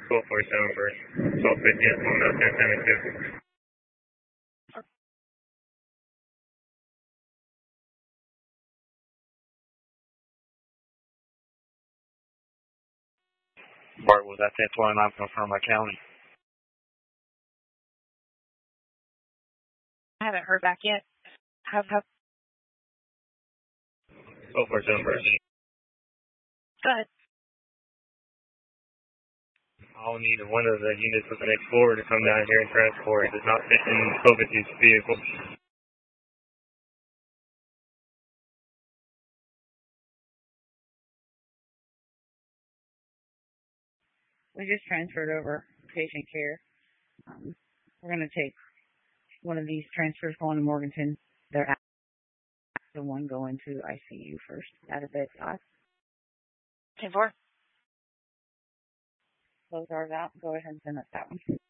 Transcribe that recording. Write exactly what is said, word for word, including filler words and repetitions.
twelve forty-seven first. twelve fifty at one oh ten seventy-two. Bart was at ten twenty-nine from my county. I haven't heard back yet. Have have. twelve forty-seven first. Go ahead. I'll need one of the units with an Explorer to come down here and transport. It does not fit in twelve fifty's vehicle. We just transferred over patient care. Um, we're going to take one of these transfers going to Morganton. They're at the one going to I C U first at a bedside. ten four. Close ours out. Go ahead and send us that one.